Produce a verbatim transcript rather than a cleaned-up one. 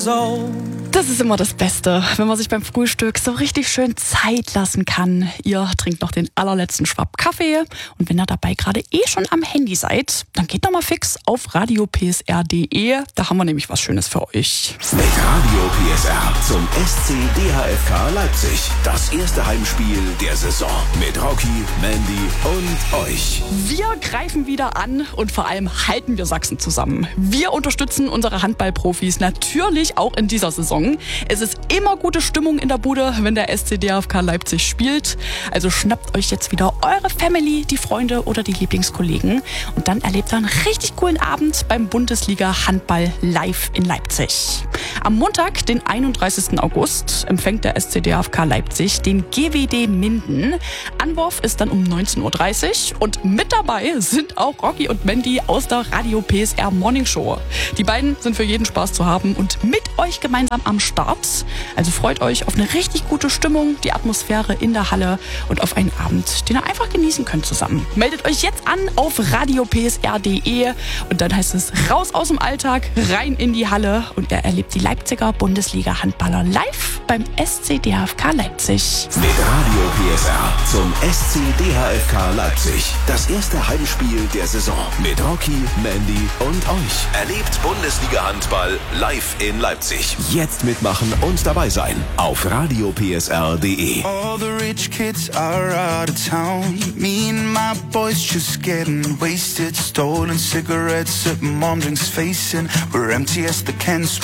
years old. Das ist immer das Beste, wenn man sich beim Frühstück so richtig schön Zeit lassen kann. Ihr trinkt noch den allerletzten Schwapp Kaffee und wenn ihr dabei gerade eh schon am Handy seid, dann geht doch mal fix auf radio p s r punkt d e. Da haben wir nämlich was Schönes für euch. Mit Radio P S R zum S C D H F K Leipzig. Das erste Heimspiel der Saison mit Rocky, Mandy und euch. Wir greifen wieder an und vor allem halten wir Sachsen zusammen. Wir unterstützen unsere Handballprofis natürlich auch in dieser Saison. Es ist immer gute Stimmung in der Bude, wenn der S C D H F K Leipzig spielt. Also schnappt euch jetzt wieder eure Family, die Freunde oder die Lieblingskollegen und dann erlebt ihr einen richtig coolen Abend beim Bundesliga Handball live in Leipzig. Am Montag, den einunddreißigsten August, empfängt der S C D H F K Leipzig den G W D Minden. Anwurf ist dann um neunzehn Uhr dreißig und mit dabei sind auch Rocky und Mandy aus der Radio P S R Morning Show. Die beiden sind für jeden Spaß zu haben und mit euch gemeinsam am Start. Also freut euch auf eine richtig gute Stimmung, die Atmosphäre in der Halle und auf einen Abend, den ihr einfach genießen könnt zusammen. Meldet euch jetzt an auf radio p s r punkt d e und dann heißt es raus aus dem Alltag, rein in die Halle und ihr erlebt die Leipziger Bundesliga-Handballer live beim S C D H F K Leipzig. Mit Radio P S R zum S C D H F K Leipzig. Das erste Heimspiel der Saison mit Rocky, Mandy und euch. Erlebt Bundesliga-Handball live in Leipzig. Jetzt mitmachen und dabei sein auf radio p s r punkt d e. All the rich kids are out of town. Me and my boys just getting wasted. Stolen cigarettes at mom drinks facing. We're empty as the cans.